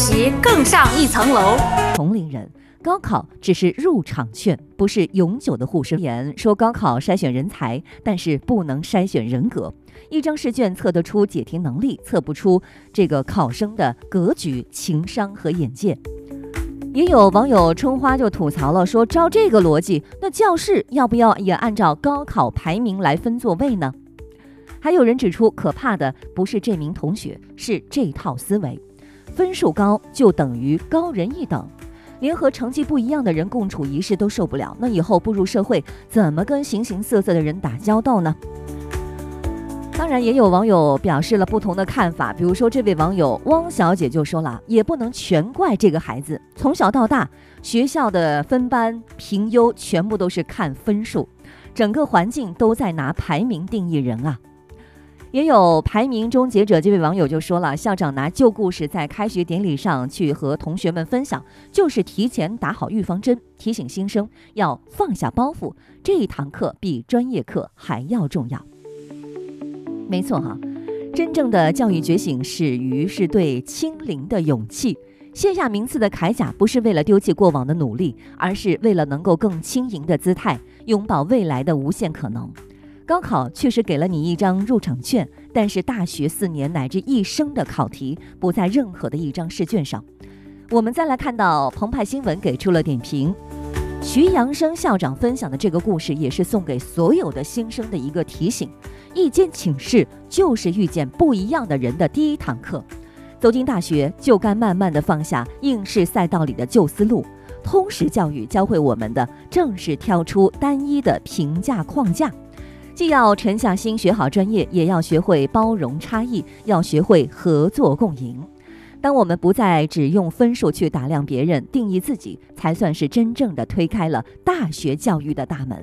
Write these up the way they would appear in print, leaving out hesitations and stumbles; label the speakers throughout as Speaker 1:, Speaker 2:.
Speaker 1: 习更上一层楼。
Speaker 2: 同龄人，高考只是入场券，不是永久的护身符。说高考筛选人才，但是不能筛选人格。一张试卷测得出解题能力，测不出这个考生的格局、情商和眼界。也有网友春花就吐槽了，说照这个逻辑，那教室要不要也按照高考排名来分座位呢？还有人指出，可怕的不是这名同学，是这套思维。分数高就等于高人一等，连和成绩不一样的人共处一室都受不了，那以后步入社会，怎么跟形形色色的人打交道呢？当然，也有网友表示了不同的看法，比如说这位网友汪小姐就说了，也不能全怪这个孩子，从小到大，学校的分班评优全部都是看分数，整个环境都在拿排名定义人啊。也有排名终结者这位网友就说了，校长拿旧故事在开学典礼上去和同学们分享，就是提前打好预防针，提醒新生要放下包袱，这一堂课比专业课还要重要。没错哈，真正的教育觉醒始于是对清零的勇气。卸下名次的铠甲，不是为了丢弃过往的努力，而是为了能够更轻盈的姿态，拥抱未来的无限可能。高考确实给了你一张入场券，但是大学4年乃至一生的考题不在任何的一张试卷上。我们再来看到澎湃新闻给出了点评，徐阳生校长分享的这个故事，也是送给所有的新生的一个提醒。一间寝室就是遇见不一样的人的第一堂课，走进大学就该慢慢的放下应试赛道里的旧思路。通识教育教会我们的正是跳出单一的评价框架，既要沉下心学好专业，也要学会包容差异，要学会合作共赢。当我们不再只用分数去打量别人，定义自己，才算是真正的推开了大学教育的大门。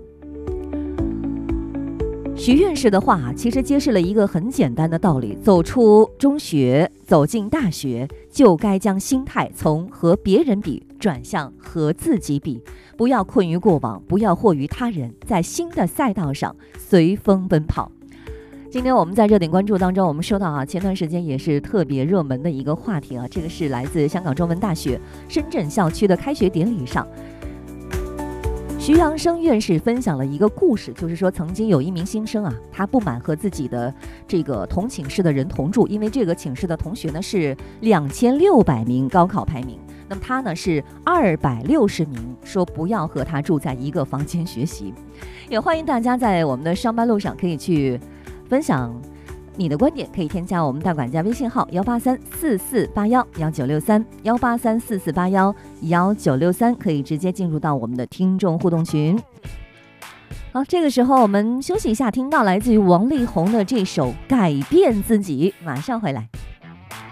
Speaker 2: 徐院士的话其实揭示了一个很简单的道理，走出中学，走进大学，就该将心态从和别人比转向和自己比，不要困于过往，不要惑于他人，在新的赛道上随风奔跑。今天我们在热点关注当中，我们说到前段时间也是特别热门的一个话题这个是来自香港中文大学深圳校区的开学典礼上，徐阳生院士分享了一个故事，就是说曾经有一名新生他不满和自己的这个同寝室的人同住，因为这个寝室的同学呢是2600名高考排名，那么他呢是260名，说不要和他住在一个房间学习。也欢迎大家在我们的上班路上可以去分享你的观点，可以添加我们大管家微信号18344811963，18344811963，可以直接进入到我们的听众互动群。好，这个时候我们休息一下，听到来自于王力宏的这首《改变自己》，马上回来。